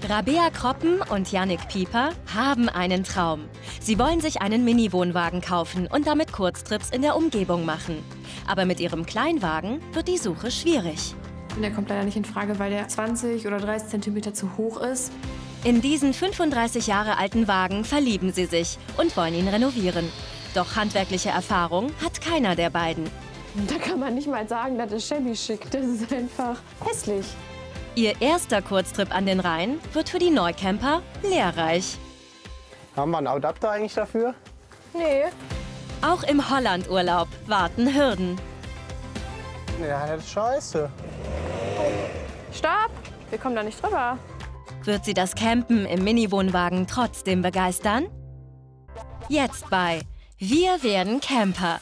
Rabea Kroppen und Yannick Pieper haben einen Traum. Sie wollen sich einen Mini-Wohnwagen kaufen und damit Kurztrips in der Umgebung machen. Aber mit ihrem Kleinwagen wird die Suche schwierig. Der kommt leider nicht in Frage, weil der 20 oder 30 Zentimeter zu hoch ist. In diesen 35 Jahre alten Wagen verlieben sie sich und wollen ihn renovieren. Doch handwerkliche Erfahrung hat keiner der beiden. Da kann man nicht mal sagen, das ist shabby schick. Das ist einfach hässlich. Ihr erster Kurztrip an den Rhein wird für die Neucamper lehrreich. Haben wir einen Adapter eigentlich dafür? Nee. Auch im Hollandurlaub warten Hürden. Ja, das ist scheiße. Stopp! Wir kommen da nicht drüber. Wird sie das Campen im Mini-Wohnwagen trotzdem begeistern? Jetzt bei Wir werden Camper.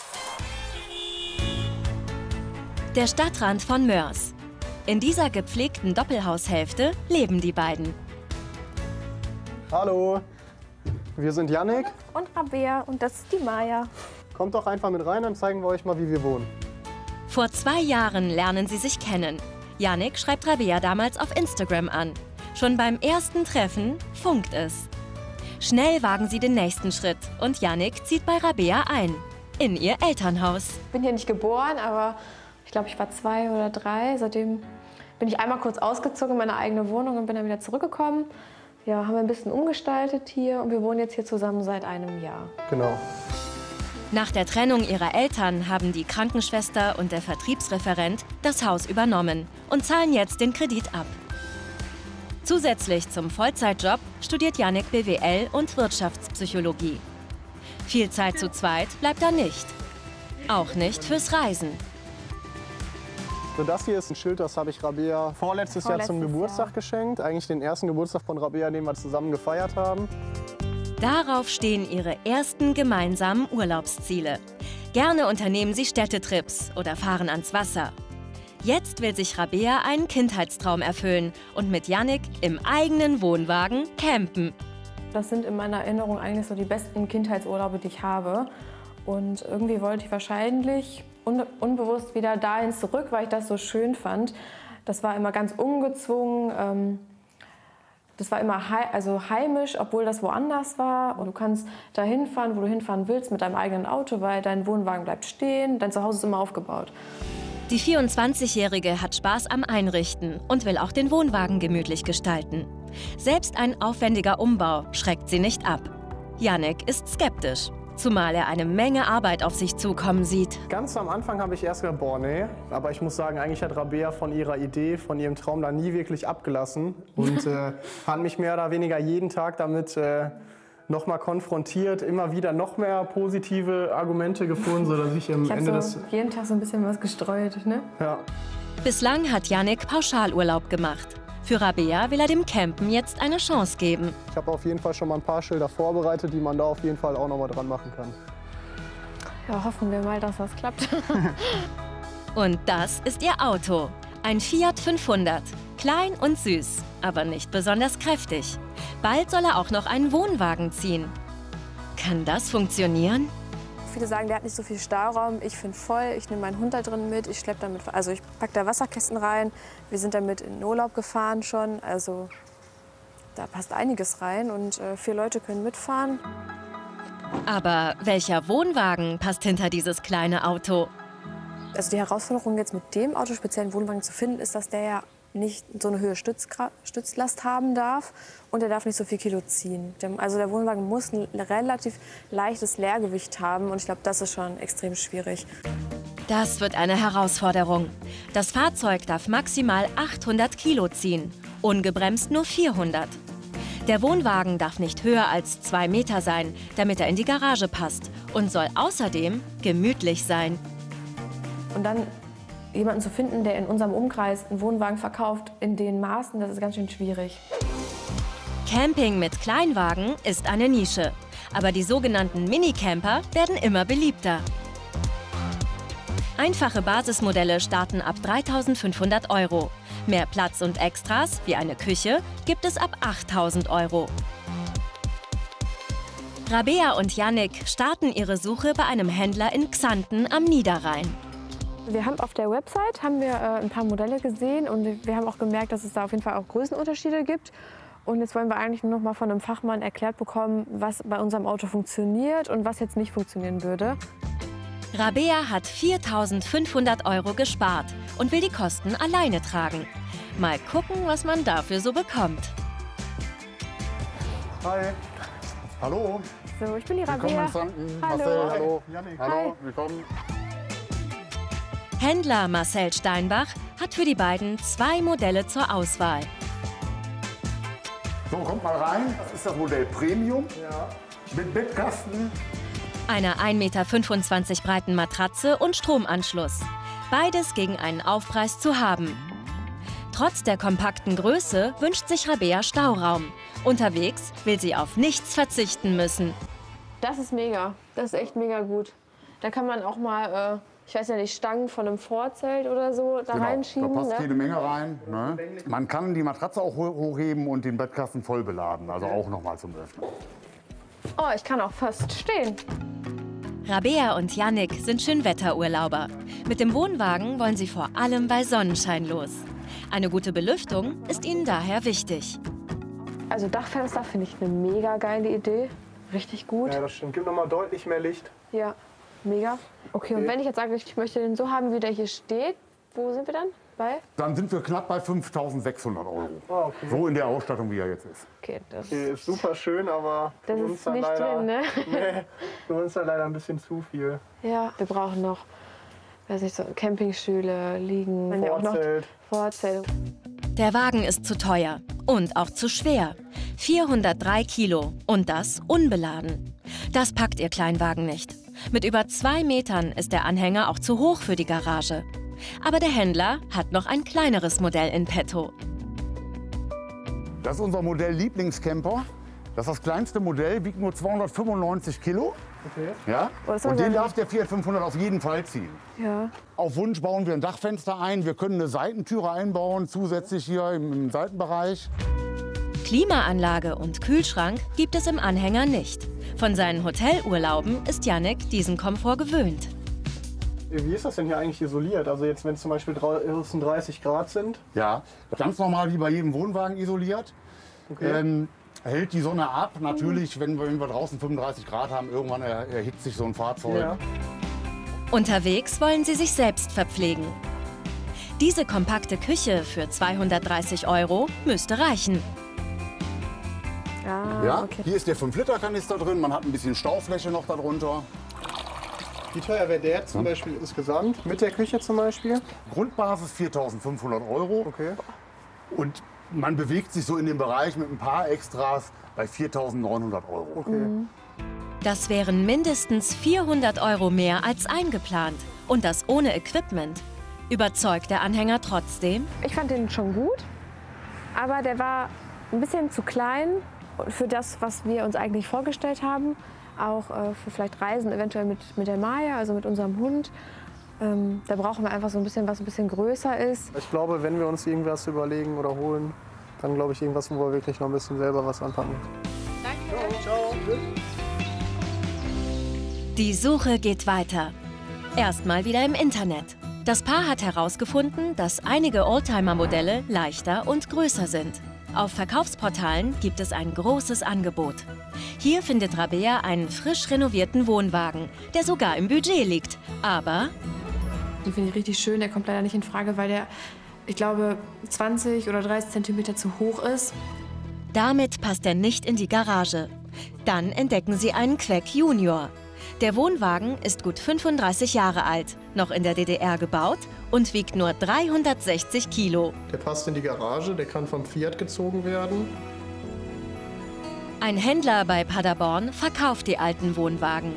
Der Stadtrand von Moers. In dieser gepflegten Doppelhaushälfte leben die beiden. Hallo, wir sind Yannick. Und Rabea und das ist die Maya. Kommt doch einfach mit rein, dann zeigen wir euch mal, wie wir wohnen. Vor 2 Jahren lernen sie sich kennen. Yannick schreibt Rabea damals auf Instagram an. Schon beim ersten Treffen funkt es. Schnell wagen sie den nächsten Schritt und Yannick zieht bei Rabea ein. In ihr Elternhaus. Ich bin hier nicht geboren, aber ich glaube, ich war 2 oder 3. Seitdem bin ich einmal kurz ausgezogen in meine eigene Wohnung und bin dann wieder zurückgekommen. Ja, haben wir ein bisschen umgestaltet hier und wir wohnen jetzt hier zusammen seit einem Jahr. Genau. Nach der Trennung ihrer Eltern haben die Krankenschwester und der Vertriebsreferent das Haus übernommen und zahlen jetzt den Kredit ab. Zusätzlich zum Vollzeitjob studiert Yannick BWL und Wirtschaftspsychologie. Viel Zeit zu zweit bleibt da nicht. Auch nicht fürs Reisen. So, das hier ist ein Schild, das habe ich Rabea vorletztes Jahr zum Geburtstag geschenkt. Eigentlich den ersten Geburtstag von Rabea, den wir zusammen gefeiert haben. Darauf stehen ihre ersten gemeinsamen Urlaubsziele. Gerne unternehmen sie Städtetrips oder fahren ans Wasser. Jetzt will sich Rabea einen Kindheitstraum erfüllen und mit Yannick im eigenen Wohnwagen campen. Das sind in meiner Erinnerung eigentlich so die besten Kindheitsurlaube, die ich habe. Und irgendwie wollte ich wahrscheinlich unbewusst wieder dahin zurück, weil ich das so schön fand. Das war immer ganz ungezwungen. Das war immer heimisch, obwohl das woanders war. Und du kannst da hinfahren, wo du hinfahren willst, mit deinem eigenen Auto, weil dein Wohnwagen bleibt stehen. Dein Zuhause ist immer aufgebaut. Die 24-Jährige hat Spaß am Einrichten und will auch den Wohnwagen gemütlich gestalten. Selbst ein aufwendiger Umbau schreckt sie nicht ab. Yannick ist skeptisch, zumal er eine Menge Arbeit auf sich zukommen sieht. Ganz am Anfang habe ich erst gedacht, boah, nee. Aber ich muss sagen, eigentlich hat Rabea von ihrer Idee, von ihrem Traum da nie wirklich abgelassen. Und hat mich mehr oder weniger jeden Tag damit noch mal konfrontiert, immer wieder noch mehr positive Argumente gefunden, sodass ich am Ende des... jeden Tag so ein bisschen was gestreut, ne? Ja. Bislang hat Yannick Pauschalurlaub gemacht. Für Rabea will er dem Campen jetzt eine Chance geben. Ich habe auf jeden Fall schon mal ein paar Schilder vorbereitet, die man da auf jeden Fall auch noch mal dran machen kann. Ja, hoffen wir mal, dass das klappt. Und das ist ihr Auto. Ein Fiat 500. Klein und süß, aber nicht besonders kräftig. Bald soll er auch noch einen Wohnwagen ziehen. Kann das funktionieren? Viele sagen, der hat nicht so viel Stauraum. Ich finde voll. Ich nehme meinen Hund da drin mit. Ich schleppe damit, also ich packe da Wasserkästen rein. Wir sind damit in den Urlaub gefahren schon. Also da passt einiges rein und 4 Leute können mitfahren. Aber welcher Wohnwagen passt hinter dieses kleine Auto? Also die Herausforderung jetzt mit dem Auto speziellen Wohnwagen zu finden, ist, dass der ja nicht so eine hohe Stützlast haben darf und er darf nicht so viel Kilo ziehen. Also der Wohnwagen muss ein relativ leichtes Leergewicht haben und ich glaube, das ist schon extrem schwierig. Das wird eine Herausforderung. Das Fahrzeug darf maximal 800 Kilo ziehen, ungebremst nur 400. Der Wohnwagen darf nicht höher als 2 Meter sein, damit er in die Garage passt und soll außerdem gemütlich sein. Und dann jemanden zu finden, der in unserem Umkreis einen Wohnwagen verkauft in den Maßen, das ist ganz schön schwierig. Camping mit Kleinwagen ist eine Nische, aber die sogenannten Minicamper werden immer beliebter. Einfache Basismodelle starten ab 3.500 €. Mehr Platz und Extras, wie eine Küche, gibt es ab 8.000 €. Rabea und Yannick starten ihre Suche bei einem Händler in Xanten am Niederrhein. Wir haben auf der Website ein paar Modelle gesehen und wir haben auch gemerkt, dass es da auf jeden Fall auch Größenunterschiede gibt. Und jetzt wollen wir eigentlich nur noch mal von einem Fachmann erklärt bekommen, was bei unserem Auto funktioniert und was jetzt nicht funktionieren würde. Rabea hat 4.500 € gespart und will die Kosten alleine tragen. Mal gucken, was man dafür so bekommt. Hi. Hallo. So, ich bin die Rabea. Willkommen in Franken. Hallo. Marcel, hallo. Janik. Hallo, willkommen. Händler Marcel Steinbach hat für die beiden 2 Modelle zur Auswahl. So, kommt mal rein. Das ist das Modell Premium. Ja. Mit Bettkasten. Einer 1,25 Meter breiten Matratze und Stromanschluss. Beides gegen einen Aufpreis zu haben. Trotz der kompakten Größe wünscht sich Rabea Stauraum. Unterwegs will sie auf nichts verzichten müssen. Das ist mega. Das ist echt mega gut. Da kann man auch mal, ich weiß ja nicht, Stangen von einem Vorzelt oder so da reinschieben. Da passt Ne? jede Menge rein. Ne? Man kann die Matratze auch hochheben und den Bettkasten voll beladen. Also auch noch mal zum Öffnen. Oh, ich kann auch fast stehen. Rabea und Yannick sind Schönwetterurlauber. Mit dem Wohnwagen wollen sie vor allem bei Sonnenschein los. Eine gute Belüftung ist ihnen daher wichtig. Also Dachfenster finde ich eine mega geile Idee. Richtig gut. Ja, das stimmt. Gibt noch mal deutlich mehr Licht. Ja, mega. Okay, und wenn ich jetzt sage, ich möchte den so haben, wie der hier steht, wo sind wir dann? Bei? Dann sind wir knapp bei 5.600 €. Ah, okay. So in der Ausstattung, wie er jetzt ist. Okay, das Okay, ist super schön, aber Das für ist uns dann nicht leider, drin, ne? Nee, für uns dann leider ein bisschen zu viel. Ja, wir brauchen noch, weiß nicht, so Campingstühle, Liegen, wenn ja auch noch Vorzelt. Vorzelt. Der Wagen ist zu teuer und auch zu schwer. 403 Kilo und das unbeladen. Das packt ihr Kleinwagen nicht. Mit über 2 Metern ist der Anhänger auch zu hoch für die Garage. Aber der Händler hat noch ein kleineres Modell in petto. Das ist unser Modell Lieblingscamper. Das ist das kleinste Modell, wiegt nur 295 Kilo. Okay. Ja? Was Und soll den der darf der Fiat 500 auf jeden Fall ziehen. Ja. Auf Wunsch bauen wir ein Dachfenster ein. Wir können eine Seitentüre einbauen, zusätzlich hier im Seitenbereich. Klimaanlage und Kühlschrank gibt es im Anhänger nicht. Von seinen Hotelurlauben ist Yannick diesen Komfort gewöhnt. Wie ist das denn hier eigentlich isoliert? Also jetzt, wenn es zum Beispiel draußen 30 Grad sind? Ja, ganz normal wie bei jedem Wohnwagen isoliert. Okay. Hält die Sonne ab. Natürlich, wenn wir draußen 35 Grad haben, irgendwann erhitzt sich so ein Fahrzeug. Ja. Unterwegs wollen sie sich selbst verpflegen. Diese kompakte Küche für 230 € müsste reichen. Ja, Okay. hier ist der 5-Liter-Kanister drin. Man hat ein bisschen Staufläche noch darunter. Wie teuer wäre der zum Beispiel insgesamt? Mit der Küche zum Beispiel? Grundbasis 4.500 €. Okay. Und man bewegt sich so in dem Bereich mit ein paar Extras bei 4.900 €. Okay. Das wären mindestens 400 € mehr als eingeplant. Und das ohne Equipment. Überzeugt der Anhänger trotzdem? Ich fand den schon gut, aber der war ein bisschen zu klein für das, was wir uns eigentlich vorgestellt haben. Auch für vielleicht Reisen, eventuell mit der Maya, also mit unserem Hund. Da brauchen wir einfach so ein bisschen, was ein bisschen größer ist. Ich glaube, wenn wir uns irgendwas überlegen oder holen, dann glaube ich irgendwas, wo wir wirklich noch ein bisschen selber was anpacken. Danke. Ciao. Die Suche geht weiter. Erstmal wieder im Internet. Das Paar hat herausgefunden, dass einige Oldtimer-Modelle leichter und größer sind. Auf Verkaufsportalen gibt es ein großes Angebot. Hier findet Rabea einen frisch renovierten Wohnwagen, der sogar im Budget liegt. Aber Den finde ich richtig schön. Der kommt leider nicht in Frage, weil der, ich glaube, 20 oder 30 Zentimeter zu hoch ist. damit passt er nicht in die Garage. Dann entdecken sie einen Queck Junior. Der Wohnwagen ist gut 35 Jahre alt, noch in der DDR gebaut und wiegt nur 360 Kilo. Der passt in die Garage, der kann vom Fiat gezogen werden. Ein Händler bei Paderborn verkauft die alten Wohnwagen.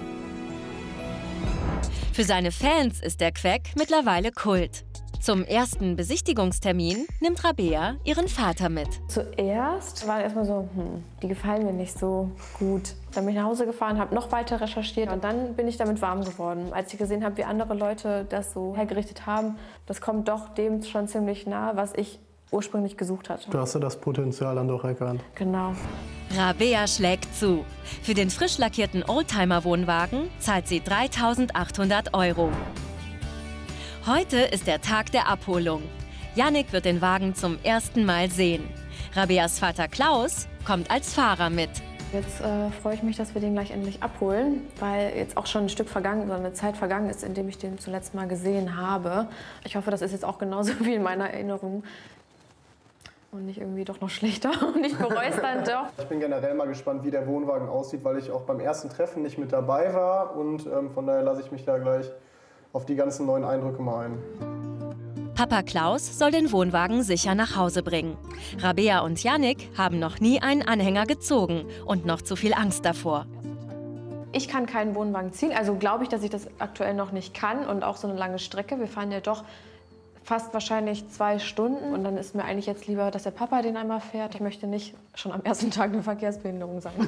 Für seine Fans ist der Queck mittlerweile Kult. Zum ersten Besichtigungstermin nimmt Rabea ihren Vater mit. Zuerst war erstmal so, die gefallen mir nicht so gut. Dann bin ich nach Hause gefahren, habe noch weiter recherchiert und dann bin ich damit warm geworden. Als ich gesehen habe, wie andere Leute das so hergerichtet haben, das kommt doch dem schon ziemlich nah, was ich ursprünglich gesucht hatte. Du hast ja das Potenzial dann doch erkannt. Genau. Rabea schlägt zu. Für den frisch lackierten Oldtimer-Wohnwagen zahlt sie 3.800 €. Heute ist der Tag der Abholung. Jannik wird den Wagen zum ersten Mal sehen. Rabeas Vater Klaus kommt als Fahrer mit. Jetzt freue ich mich, dass wir den gleich endlich abholen, weil jetzt auch schon ein Stück vergangen oder eine Zeit vergangen ist, in dem ich den zuletzt mal gesehen habe. Ich hoffe, das ist jetzt auch genauso wie in meiner Erinnerung und nicht irgendwie doch noch schlechter und ich bereue es dann doch. Ich bin generell mal gespannt, wie der Wohnwagen aussieht, weil ich auch beim ersten Treffen nicht mit dabei war und von daher lasse ich mich da gleich auf die ganzen neuen Eindrücke mal ein. Papa Klaus soll den Wohnwagen sicher nach Hause bringen. Rabea und Jannik haben noch nie einen Anhänger gezogen und noch zu viel Angst davor. Ich kann keinen Wohnwagen ziehen, also glaube ich, dass ich das aktuell noch nicht kann und auch so eine lange Strecke. Wir fahren ja doch fast wahrscheinlich 2 Stunden und dann ist mir eigentlich jetzt lieber, dass der Papa den einmal fährt. Ich möchte nicht schon am ersten Tag eine Verkehrsbehinderung sein.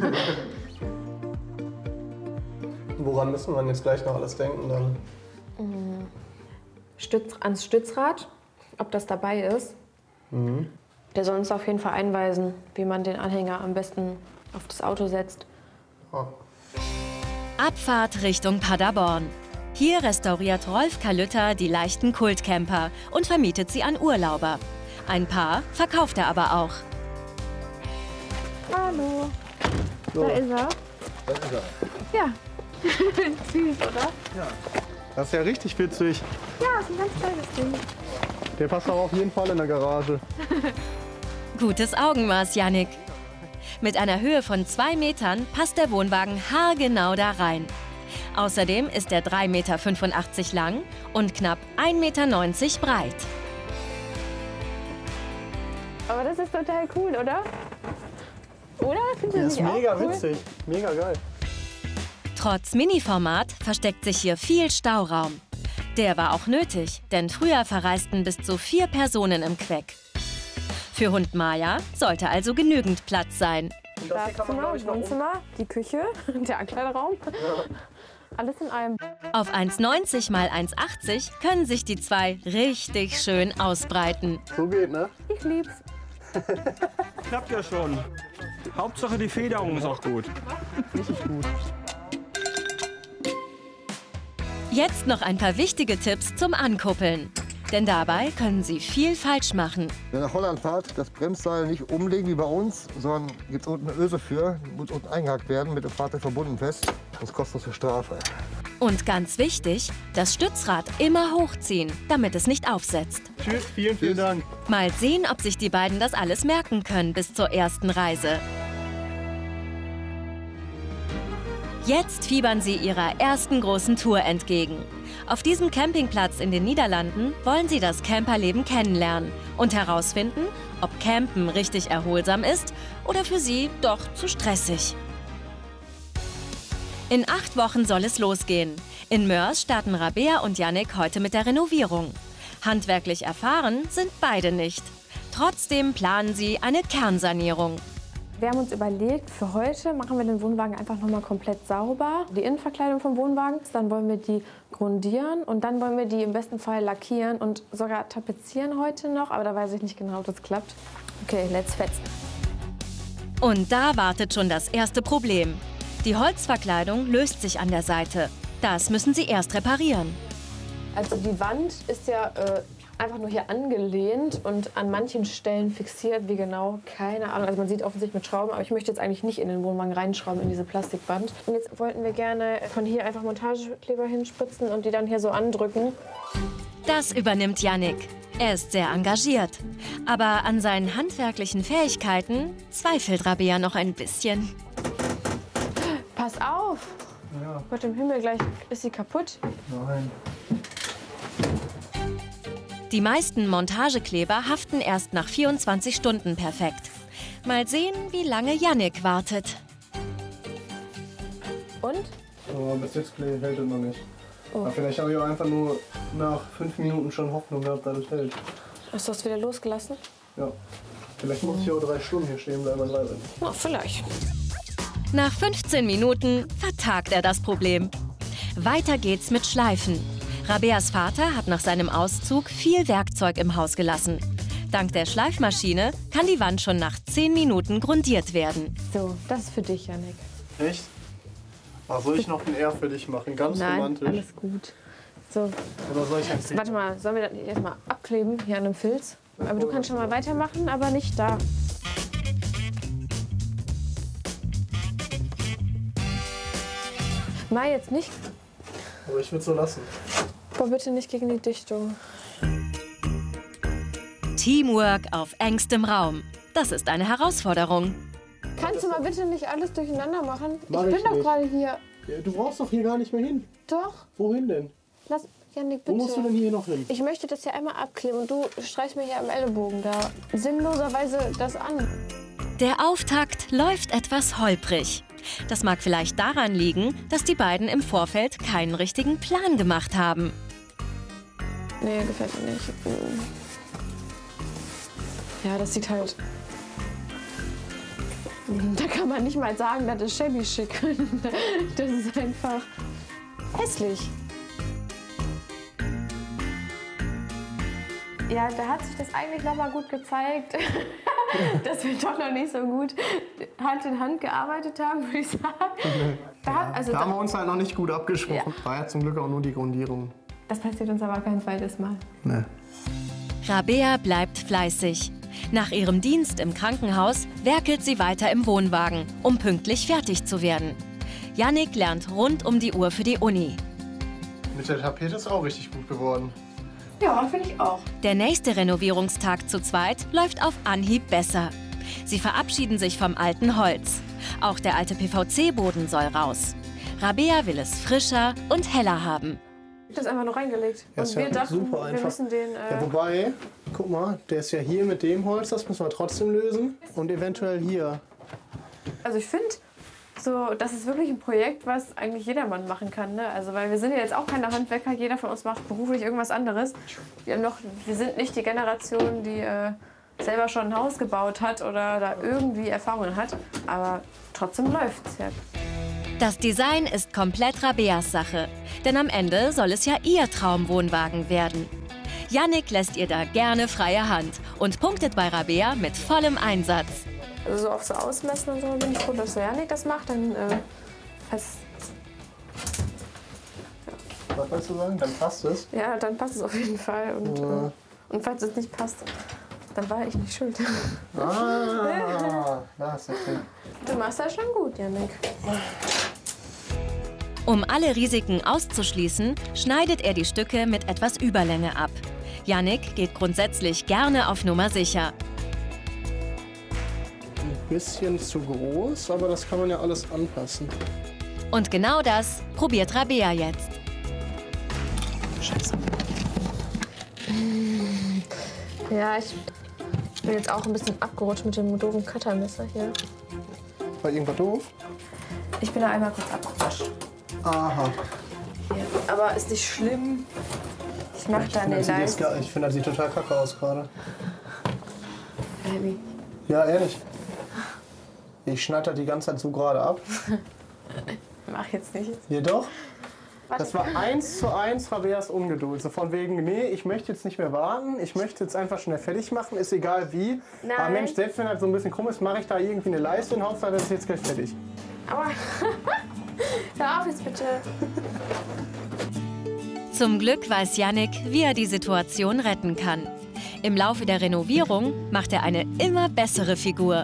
Woran müssen wir jetzt gleich noch alles denken dann? Ans Stützrad, ob das dabei ist. Der soll uns auf jeden Fall einweisen, wie man den Anhänger am besten auf das Auto setzt. Oh. Abfahrt Richtung Paderborn. Hier restauriert Rolf Kalütter die leichten Kultcamper und vermietet sie an Urlauber. Ein paar verkauft er aber auch. Hallo. So. Da ist er. Da ist er. Ja. Süß, oder? Ja. Das ist ja richtig witzig. Ja, ist ein ganz kleines Ding. Der passt auch auf jeden Fall in der Garage. Gutes Augenmaß, Jannik. Mit einer Höhe von 2 Metern passt der Wohnwagen haargenau da rein. Außerdem ist er 3,85 Meter lang und knapp 1,90 Meter breit. Aber das ist total cool, oder? Oder? Findest du Das ist nicht mega auch cool? witzig. Mega geil. Trotz Mini-Format versteckt sich hier viel Stauraum. Der war auch nötig, denn früher verreisten bis zu 4 Personen im Queck. Für Hund Maya sollte also genügend Platz sein. Und das hier kann man, Schlafzimmer, glaube ich, noch Wohnzimmer, die Küche, der Ankleideraum. Alles in einem. Auf 1,90 x 1,80 können sich die zwei richtig schön ausbreiten. So geht, ne? Ich lieb's. Klappt ja schon. Hauptsache die Federung ist auch gut. Richtig gut. Jetzt noch ein paar wichtige Tipps zum Ankuppeln. Denn dabei können Sie viel falsch machen. Wenn ihr nach Holland fahrt, das Bremsseil nicht umlegen wie bei uns, sondern gibt es unten eine Öse für, die muss unten eingehakt werden, mit dem Fahrzeug verbunden fest. Das kostet uns eine Strafe. Und ganz wichtig, das Stützrad immer hochziehen, damit es nicht aufsetzt. Tschüss, vielen Dank. Mal sehen, ob sich die beiden das alles merken können bis zur ersten Reise. Jetzt fiebern sie ihrer ersten großen Tour entgegen. Auf diesem Campingplatz in den Niederlanden wollen sie das Camperleben kennenlernen und herausfinden, ob Campen richtig erholsam ist oder für sie doch zu stressig. In 8 Wochen soll es losgehen. In Moers starten Rabea und Jannik heute mit der Renovierung. Handwerklich erfahren sind beide nicht. Trotzdem planen sie eine Kernsanierung. Wir haben uns überlegt, für heute machen wir den Wohnwagen einfach noch mal komplett sauber. Die Innenverkleidung vom Wohnwagen, dann wollen wir die grundieren und dann wollen wir die im besten Fall lackieren und sogar tapezieren heute noch. Aber da weiß ich nicht genau, ob das klappt. Okay, let's fetzen. Und da wartet schon das erste Problem. Die Holzverkleidung löst sich an der Seite. Das müssen sie erst reparieren. Also die Wand ist ja einfach nur hier angelehnt und an manchen Stellen fixiert. Wie genau, keine Ahnung. Also man sieht offensichtlich mit Schrauben, aber ich möchte jetzt eigentlich nicht in den Wohnwagen reinschrauben, in diese Plastikband. Und jetzt wollten wir gerne von hier einfach Montagekleber hinspritzen und die dann hier so andrücken. Das übernimmt Jannik. Er ist sehr engagiert. Aber an seinen handwerklichen Fähigkeiten zweifelt Rabea noch ein bisschen. Pass auf! Ja. Gott im Himmel, gleich ist sie kaputt. Nein. Die meisten Montagekleber haften erst nach 24 Stunden perfekt. Mal sehen, wie lange Jannik wartet. Und? Aber bis jetzt hält es noch nicht. Oh. Aber vielleicht habe ich auch einfach nur nach 5 Minuten schon Hoffnung gehabt, dass es hält. Hast du das wieder losgelassen? Ja. Vielleicht muss ich auch 3 Stunden hier stehen bleiben, man weiß es nicht. Na, vielleicht. Nach 15 Minuten vertagt er das Problem. Weiter geht's mit Schleifen. Rabeas Vater hat nach seinem Auszug viel Werkzeug im Haus gelassen. Dank der Schleifmaschine kann die Wand schon nach 10 Minuten grundiert werden. So, das ist für dich, Jannik. Echt? Ach, soll ich noch ein R für dich machen? Ganz Nein, romantisch. alles gut. So. Oder soll ich jetzt Warte mal, sollen wir das jetzt mal abkleben hier an dem Filz? Aber du kannst schon mal weitermachen, aber nicht da. Mal jetzt nicht. Aber ich würde so lassen. Boah, bitte nicht gegen die Dichtung. Teamwork auf engstem Raum. Das ist eine Herausforderung. Kannst du mal bitte nicht alles durcheinander machen? Mach Ich ich bin doch nicht. gerade hier. Ja, du brauchst doch hier gar nicht mehr hin. Doch. Wohin denn? Lass, Janik, bitte. Wo musst du denn hier noch hin? Ich möchte das ja einmal abkleben und du streichst mir hier am Ellenbogen da sinnloserweise das an. Der Auftakt läuft etwas holprig. Das mag vielleicht daran liegen, dass die beiden im Vorfeld keinen richtigen Plan gemacht haben. Nee, gefällt mir nicht. Ja, das sieht halt... Da kann man nicht mal sagen, das ist shabby schick. Das ist einfach hässlich. Ja, da hat sich das eigentlich noch mal gut gezeigt, dass wir doch noch nicht so gut Hand in Hand gearbeitet haben, würde ich sagen. Da haben wir uns halt noch nicht gut abgesprochen. War ja zum Glück auch nur die Grundierung. Das passiert uns aber kein zweites Mal. Nee. Rabea bleibt fleißig. Nach ihrem Dienst im Krankenhaus werkelt sie weiter im Wohnwagen, um pünktlich fertig zu werden. Jannik lernt rund um die Uhr für die Uni. Mit der Tapete ist auch richtig gut geworden. Ja, finde ich auch. Der nächste Renovierungstag zu zweit läuft auf Anhieb besser. Sie verabschieden sich vom alten Holz. Auch der alte PVC-Boden soll raus. Rabea will es frischer und heller haben. Das einfach nur reingelegt. Ja, Und ist wir ja dachten, super wir einfach. müssen den... Ja, wobei, guck mal, der ist ja hier mit dem Holz, das müssen wir trotzdem lösen. Und eventuell hier. Also ich finde, so, das ist wirklich ein Projekt, was eigentlich jedermann machen kann. Ne? Also, weil wir sind ja jetzt auch keine Handwerker, jeder von uns macht beruflich irgendwas anderes. Wir sind nicht die Generation, die selber schon ein Haus gebaut hat oder da irgendwie Erfahrungen hat. Aber trotzdem läuft's ja. Das Design ist komplett Rabeas Sache. Denn am Ende soll es ja ihr Traumwohnwagen werden. Jannik lässt ihr da gerne freie Hand und punktet bei Rabea mit vollem Einsatz. Also so auf so Ausmessen und so bin ich froh, dass so Janik das macht. Dann, Was wolltest du sagen? Dann passt es. ja, dann passt es auf jeden Fall. Und falls es nicht passt, dann war ich nicht schuld. Ah, da ist der Trick. Du machst das schon gut, Janik. Um alle Risiken auszuschließen, schneidet er die Stücke mit etwas Überlänge ab. Jannik geht grundsätzlich gerne auf Nummer sicher. Ein bisschen zu groß, aber das kann man ja alles anpassen. Und genau das probiert Rabea jetzt. Scheiße. Ja, ich bin jetzt auch ein bisschen abgerutscht mit dem doofen Cuttermesser hier. War irgendwas doof? Ich bin da einmal kurz abgerutscht. Aha. Hier. Aber ist nicht schlimm. Ich mach da eine Leiste. Ich finde, das sieht total kacke aus gerade. Baby. Ja, ehrlich. Ich schneide das die ganze Zeit so gerade ab. Mach jetzt nicht. Jedoch, Warte. das war 1:1 Rabeas Ungeduld. So von wegen, nee, ich möchte jetzt nicht mehr warten. Ich möchte jetzt einfach schnell fertig machen. Ist egal wie. Nein. Aber Mensch, selbst wenn das so ein bisschen krumm ist, mache ich da irgendwie eine Leiste und Hauptsache, das ist jetzt gleich fertig. Aua. Hör auf jetzt bitte. Zum Glück weiß Jannik, wie er die Situation retten kann. Im Laufe der Renovierung macht er eine immer bessere Figur.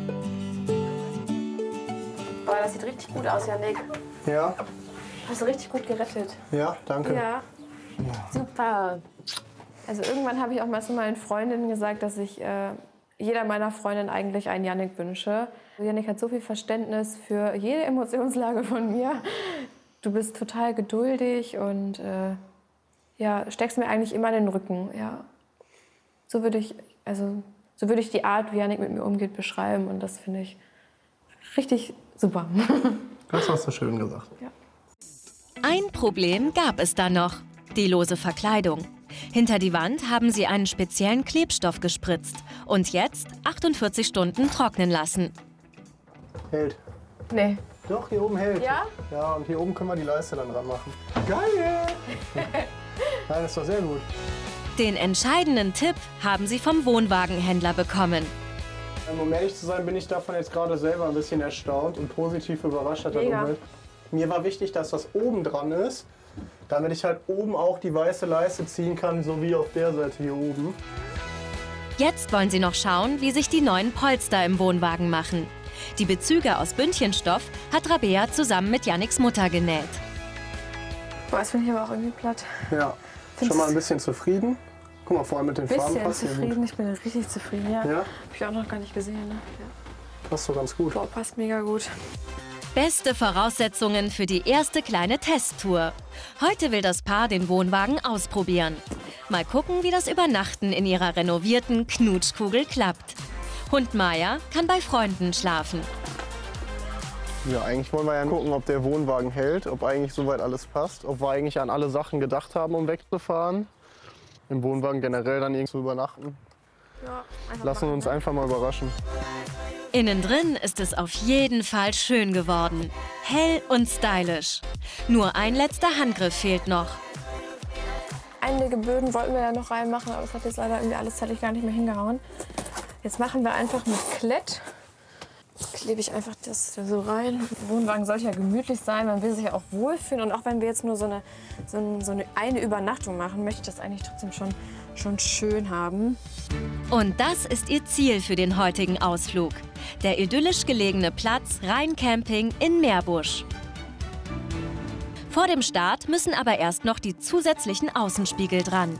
Boah, das sieht richtig gut aus, Janik. Ja, Hast du richtig gut gerettet. ja, danke. Ja. Super. Also irgendwann habe ich auch mal zu meinen Freundinnen gesagt, dass ich jeder meiner Freundinnen eigentlich einen Janik wünsche. Janik hat so viel Verständnis für jede Emotionslage von mir. Du bist total geduldig und ja, steckst mir eigentlich immer in den Rücken. Ja. So würde ich die Art, wie Janik mit mir umgeht, beschreiben. Und das finde ich richtig super. Das hast du schön gesagt. Ja. Ein Problem gab es da noch: die lose Verkleidung. Hinter die Wand haben sie einen speziellen Klebstoff gespritzt und jetzt 48 Stunden trocknen lassen. Hält. Nee. Doch, hier oben hält. Ja? Ja, und hier oben können wir die Leiste dann dran machen. Geil! Nein, das ist doch sehr gut. Den entscheidenden Tipp haben sie vom Wohnwagenhändler bekommen. Um ehrlich zu sein, bin ich davon jetzt gerade selber ein bisschen erstaunt und positiv überrascht. Mega. Mir war wichtig, dass das oben dran ist, damit ich halt oben auch die weiße Leiste ziehen kann, so wie auf der Seite hier oben. Jetzt wollen sie noch schauen, wie sich die neuen Polster im Wohnwagen machen. Die Bezüge aus Bündchenstoff hat Rabea zusammen mit Yannicks Mutter genäht. Boah, das finde ich aber auch irgendwie platt. Ja, schon mal ein bisschen zufrieden. Guck mal, vor allem mit den Farben Bisschen passt hier zufrieden, gut. ich bin richtig zufrieden, ja. Ja? Hab ich auch noch gar nicht gesehen, ne? Ja. Passt so ganz gut. Boah, passt mega gut. Beste Voraussetzungen für die erste kleine Testtour. Heute will das Paar den Wohnwagen ausprobieren. Mal gucken, wie das Übernachten in ihrer renovierten Knutschkugel klappt. Hund Maya kann bei Freunden schlafen. Ja, eigentlich wollen wir ja gucken, ob der Wohnwagen hält, ob eigentlich soweit alles passt, ob wir eigentlich an alle Sachen gedacht haben, um wegzufahren. Im Wohnwagen generell dann irgendwo übernachten. Ja, Lassen wir uns einfach mal überraschen. Innen drin ist es auf jeden Fall schön geworden. Hell und stylisch. Nur ein letzter Handgriff fehlt noch. Einige Böden wollten wir ja noch reinmachen, aber es hat jetzt leider irgendwie alles zeitlich gar nicht mehr hingehauen. Jetzt machen wir einfach mit Klett. Klebe ich einfach das so rein. Der Wohnwagen soll ja gemütlich sein, man will sich ja auch wohlfühlen. Und auch wenn wir jetzt nur so eine Übernachtung machen, möchte ich das eigentlich trotzdem schon schön haben. Und das ist ihr Ziel für den heutigen Ausflug. Der idyllisch gelegene Platz Rheincamping in Meerbusch. Vor dem Start müssen aber erst noch die zusätzlichen Außenspiegel dran.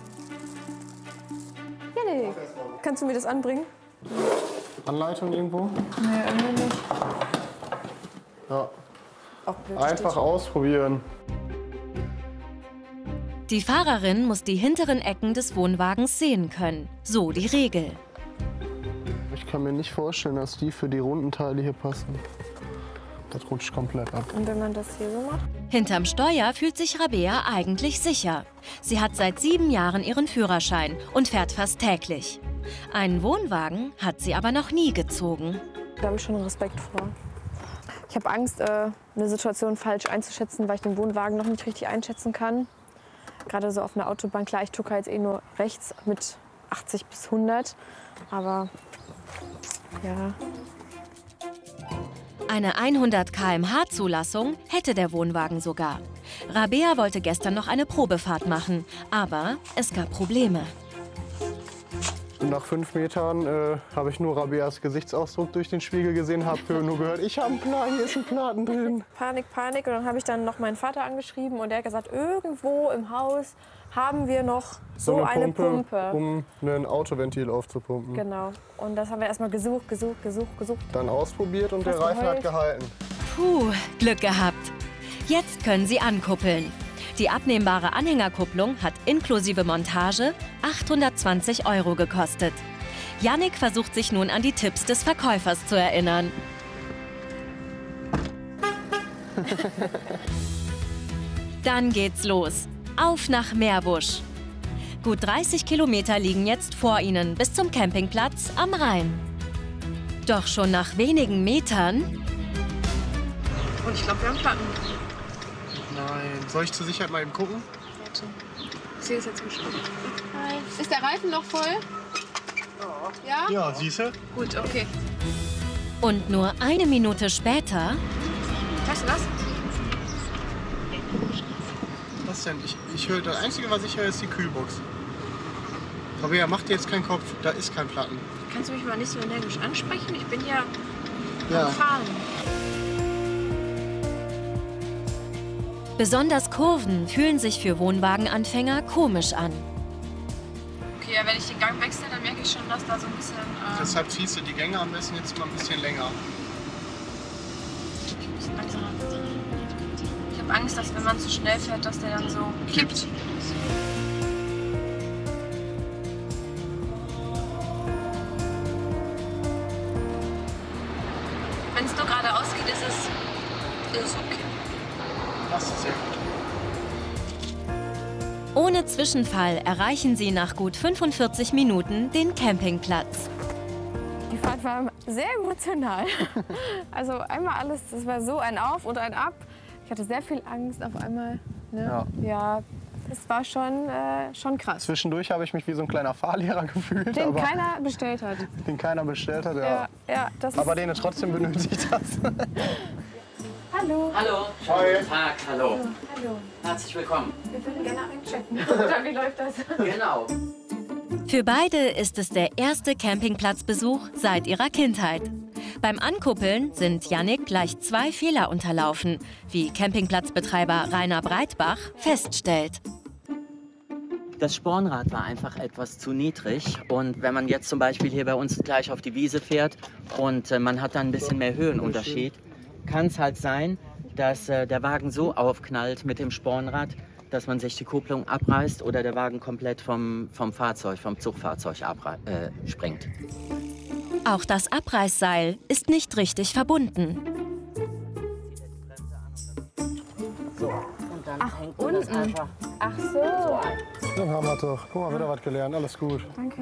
Janik, kannst du mir das anbringen? Anleitung irgendwo? Nee, irgendwie nicht. Ja. Auch blöd, Einfach steht. ausprobieren. Die Fahrerin muss die hinteren Ecken des Wohnwagens sehen können. So die Regel. Ich kann mir nicht vorstellen, dass die für die runden Teile hier passen. Das rutscht komplett ab. Und wenn man das hier so macht? Hinterm Steuer fühlt sich Rabea eigentlich sicher. Sie hat seit 7 Jahren ihren Führerschein und fährt fast täglich. Einen Wohnwagen hat sie aber noch nie gezogen. Da habe ich schon Respekt vor. Ich habe Angst, eine Situation falsch einzuschätzen, weil ich den Wohnwagen noch nicht richtig einschätzen kann. Gerade so auf einer Autobahn. Klar, ich tucke jetzt eh nur rechts mit 80 bis 100. Aber ja. Eine 100 km/h Zulassung hätte der Wohnwagen sogar. Rabea wollte gestern noch eine Probefahrt machen, aber es gab Probleme. Und nach 5 Metern habe ich nur Rabeas Gesichtsausdruck durch den Spiegel gesehen, habe nur gehört, ich habe einen Platen, hier ist ein Platen drin. Panik, Panik. Und dann habe ich dann noch meinen Vater angeschrieben und der hat gesagt, irgendwo im Haus haben wir noch so eine Pumpe. Um ein Autoventil aufzupumpen. Genau. Und das haben wir erstmal gesucht. Dann ausprobiert und der Fast Reifen hat geheult. gehalten. Puh, Glück gehabt. Jetzt können sie ankuppeln. Die abnehmbare Anhängerkupplung hat inklusive Montage 820 € gekostet. Yannick versucht sich nun an die Tipps des Verkäufers zu erinnern. Dann geht's los. Auf nach Meerbusch. Gut 30 Kilometer liegen jetzt vor ihnen bis zum Campingplatz am Rhein. Doch schon nach wenigen Metern Und ich glaube, wir haben Platten. Nein, soll ich zur Sicherheit mal eben gucken? Warte. Ich sehe es jetzt bestimmt. Ist der Reifen noch voll? Ja? Ja, siehst du? Gut, okay. und nur eine Minute später Weißt du was? Was denn? Ich höre, das Einzige, was ich höre, ist die Kühlbox. Rabea, mach dir jetzt keinen Kopf, da ist kein Platten. Kannst du mich mal nicht so energisch ansprechen? Ich bin ja Ja. am Fahren. besonders Kurven fühlen sich für Wohnwagenanfänger komisch an. Okay, ja, wenn ich den Gang wechsle, dann merke ich schon, dass da so ein bisschen... Deshalb ziehst du die Gänge am besten jetzt mal ein bisschen länger. Ich habe Angst, dass wenn man zu schnell fährt, dass der dann so kippt. Wenn es nur geradeaus geht, ist es okay. Das ist sehr gut. Ohne Zwischenfall erreichen sie nach gut 45 Minuten den Campingplatz. Die Fahrt war sehr emotional. Also einmal alles, das war so ein Auf und ein Ab. Ich hatte sehr viel Angst auf einmal. Ne? Ja, das war schon krass. Zwischendurch habe ich mich wie so ein kleiner Fahrlehrer gefühlt. Den aber keiner bestellt hat. den keiner bestellt hat, ja. Ja, das Aber ist, den du trotzdem benötigt hast. Hallo. Hallo, schönen guten Tag, hallo. Hallo. Herzlich willkommen. Wir würden gerne einchecken. Oder wie läuft das? Genau. Für beide ist es der erste Campingplatzbesuch seit ihrer Kindheit. Beim Ankuppeln sind Jannik gleich 2 Fehler unterlaufen, wie Campingplatzbetreiber Rainer Breitbach feststellt. Das Spornrad war einfach etwas zu niedrig. Und wenn man jetzt zum Beispiel hier bei uns gleich auf die Wiese fährt und man hat dann ein bisschen mehr Höhenunterschied, kann es halt sein, dass der Wagen so aufknallt mit dem Spornrad, dass man sich die Kupplung abreißt oder der Wagen komplett vom Zugfahrzeug springt. Auch das Abreißseil ist nicht richtig verbunden. So, und dann hängt man das einfach Ach so. Dann haben wir doch. Guck mal, wieder was gelernt. Alles gut. Danke.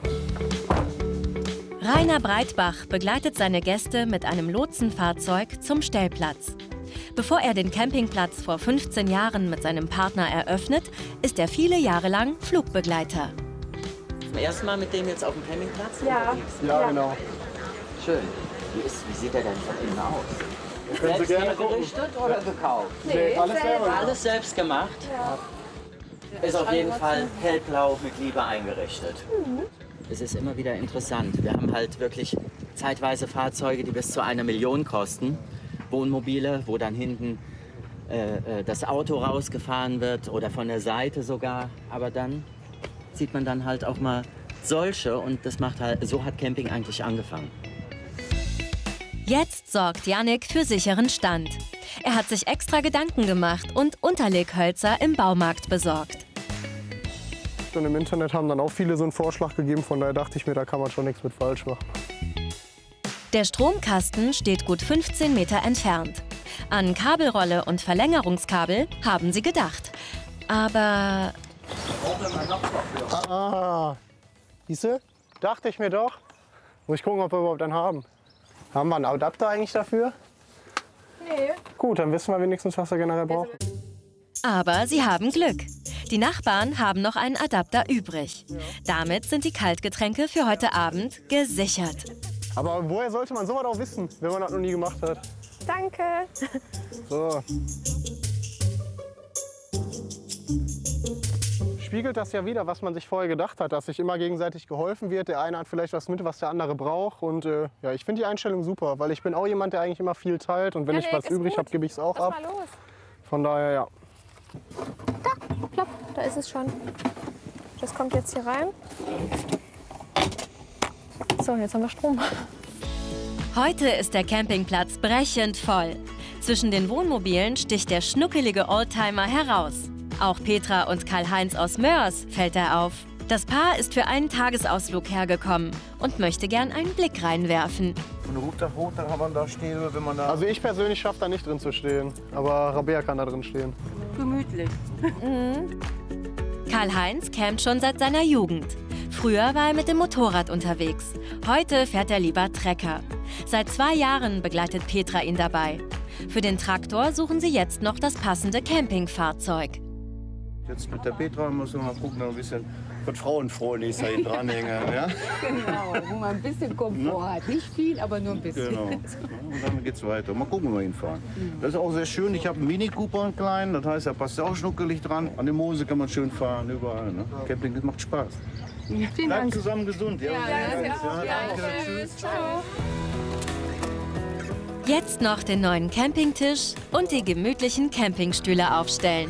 Rainer Breitbach begleitet seine Gäste mit einem Lotsenfahrzeug zum Stellplatz. Bevor er den Campingplatz vor 15 Jahren mit seinem Partner eröffnet, ist er viele Jahre lang Flugbegleiter. Zum ersten Mal mit dem jetzt auf dem Campingplatz? Ja. Ja, genau. Schön. Wie sieht der denn von innen aus? Können Sie Selbst gerne hergerichtet oder gekauft? Nee, alles selber. Alles selbst gemacht? Ist auf jeden Fall hellblau mit Liebe eingerichtet. Es ist immer wieder interessant. Wir haben halt wirklich zeitweise Fahrzeuge, die bis zu 1 Million kosten. Wohnmobile, wo dann hinten das Auto rausgefahren wird oder von der Seite sogar. Aber dann sieht man dann halt auch mal solche und das macht halt, so hat Camping eigentlich angefangen. Jetzt sorgt Jannik für sicheren Stand. Er hat sich extra Gedanken gemacht und Unterleghölzer im Baumarkt besorgt. Und im Internet haben dann auch viele so einen Vorschlag gegeben, von daher dachte ich mir, da kann man schon nichts mit falsch machen. Der Stromkasten steht gut 15 Meter entfernt. An Kabelrolle und Verlängerungskabel haben sie gedacht. Aber Siehst du? Dachte ich mir doch. Muss ich gucken, ob wir überhaupt einen haben. Haben wir einen Adapter eigentlich dafür? Nee. Gut, dann wissen wir wenigstens, was wir generell brauchen. Aber sie haben Glück. Die Nachbarn haben noch einen Adapter übrig. Damit sind die Kaltgetränke für heute Abend gesichert. Aber woher sollte man sowas auch wissen, wenn man das noch nie gemacht hat? Danke. So. Spiegelt das ja wieder, was man sich vorher gedacht hat, dass sich immer gegenseitig geholfen wird. Der eine hat vielleicht was mit, was der andere braucht. Und ja, ich finde die Einstellung super, weil ich bin auch jemand, der eigentlich immer viel teilt. Und wenn ich was übrig habe, gebe ich es auch ab. Lass mal los. Von daher, ja. Da, plopp, da ist es schon. Das kommt jetzt hier rein. So, jetzt haben wir Strom. Heute ist der Campingplatz brechend voll. Zwischen den Wohnmobilen sticht der schnuckelige Oldtimer heraus. Auch Petra und Karl-Heinz aus Mörs fällt er auf. Das Paar ist für einen Tagesausflug hergekommen und möchte gern einen Blick reinwerfen. Und Hut hoch, dann kann man da stehen, wenn man da... Also ich persönlich schaffe da nicht drin zu stehen, aber Rabea kann da drin stehen. Gemütlich. Karl-Heinz campt schon seit seiner Jugend. Früher war er mit dem Motorrad unterwegs. Heute fährt er lieber Trecker. Seit 2 Jahren begleitet Petra ihn dabei. Für den Traktor suchen sie jetzt noch das passende Campingfahrzeug. Jetzt mit der Petra müssen wir mal gucken, noch ein bisschen was Frauenfreundliches da hinten dranhängen. Ja? Genau, wo man ein bisschen Komfort hat. Nicht viel, aber nur ein bisschen. Genau. Und dann geht's weiter. Mal gucken, wo wir hinfahren. Das ist auch sehr schön. Ich habe einen Mini Cooper, einen kleinen. Das heißt, da passt ja auch schnuckelig dran. An der Mose kann man schön fahren, überall. Ne? Camping, das macht Spaß. Vielen Bleibt Dank. zusammen gesund. Ja, danke. Tschüss. Ciao. Jetzt noch den neuen Campingtisch und die gemütlichen Campingstühle aufstellen.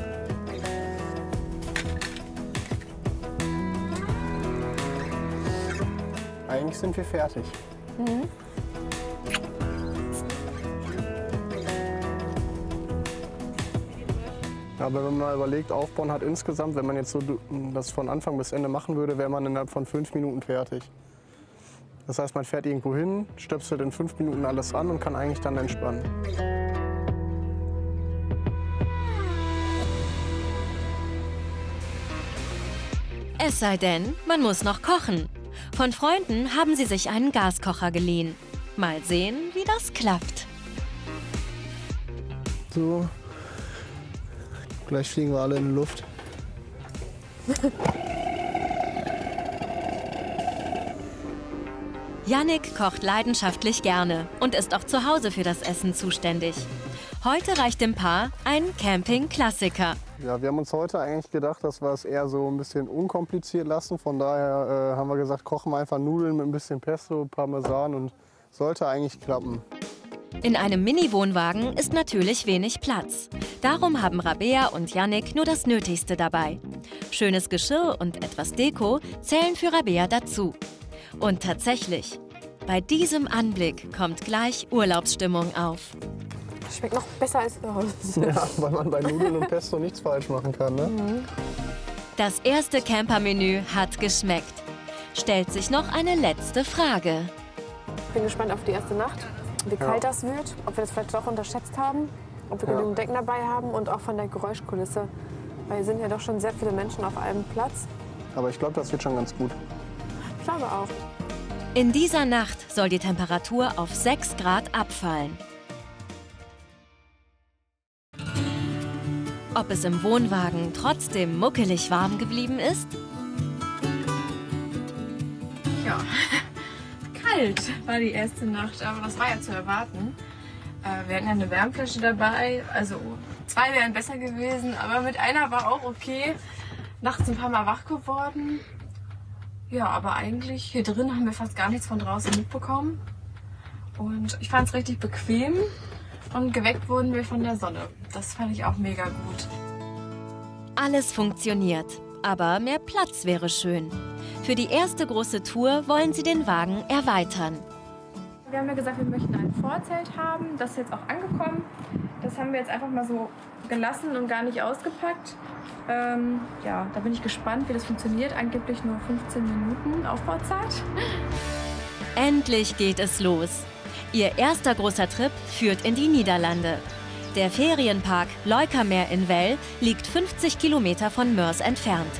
Eigentlich sind wir fertig. Aber wenn man mal überlegt, aufbauen hat insgesamt, wenn man jetzt so das von Anfang bis Ende machen würde, wäre man innerhalb von 5 Minuten fertig. Das heißt, man fährt irgendwo hin, stöpselt in 5 Minuten alles an und kann eigentlich dann entspannen. Es sei denn, man muss noch kochen. Von Freunden haben sie sich einen Gaskocher geliehen. Mal sehen, wie das klappt. So, gleich fliegen wir alle in die Luft. Jannik kocht leidenschaftlich gerne und ist auch zu Hause für das Essen zuständig. Heute reicht dem Paar ein Camping-Klassiker. Ja, wir haben uns heute eigentlich gedacht, dass wir es eher so ein bisschen unkompliziert lassen. Von daher haben wir gesagt, kochen wir einfach Nudeln mit ein bisschen Pesto, Parmesan und sollte eigentlich klappen. In einem Mini-Wohnwagen ist natürlich wenig Platz. Darum haben Rabea und Yannick nur das Nötigste dabei. Schönes Geschirr und etwas Deko zählen für Rabea dazu. Und tatsächlich, bei diesem Anblick kommt gleich Urlaubsstimmung auf. Schmeckt noch besser als Ja, weil man bei Nudeln und Pesto nichts falsch machen kann, ne? Das erste Campermenü hat geschmeckt. Stellt sich noch eine letzte Frage. Ich bin gespannt auf die erste Nacht, wie kalt das wird, ob wir das vielleicht doch unterschätzt haben, ob wir genügend Decken dabei haben und auch von der Geräuschkulisse. Weil hier sind ja doch schon sehr viele Menschen auf einem Platz. Aber ich glaube, das wird schon ganz gut. Ich glaube auch. In dieser Nacht soll die Temperatur auf 6 Grad abfallen. Ob es im Wohnwagen trotzdem muckelig warm geblieben ist? Ja, kalt war die erste Nacht, aber das war ja zu erwarten. Wir hatten ja eine Wärmflasche dabei, also 2 wären besser gewesen, aber mit einer war auch okay. Nachts ein paar Mal wach geworden. Ja, aber eigentlich hier drin haben wir fast gar nichts von draußen mitbekommen. Und ich fand es richtig bequem und geweckt wurden wir von der Sonne. Das fand ich auch mega gut. Alles funktioniert, aber mehr Platz wäre schön. Für die erste große Tour wollen sie den Wagen erweitern. Wir haben ja gesagt, wir möchten ein Vorzelt haben. Das ist jetzt auch angekommen. Das haben wir jetzt einfach mal so gelassen und gar nicht ausgepackt. Ja, da bin ich gespannt, wie das funktioniert. Angeblich nur 15 Minuten Aufbauzeit. Endlich geht es los. Ihr erster großer Trip führt in die Niederlande. Der Ferienpark Leukermeer in Well liegt 50 Kilometer von Moers entfernt.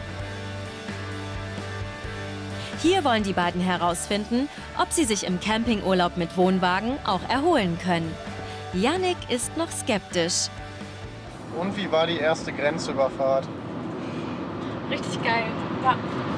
Hier wollen die beiden herausfinden, ob sie sich im Campingurlaub mit Wohnwagen auch erholen können. Yannick ist noch skeptisch. Und wie war die erste Grenzüberfahrt? Richtig geil. Ja.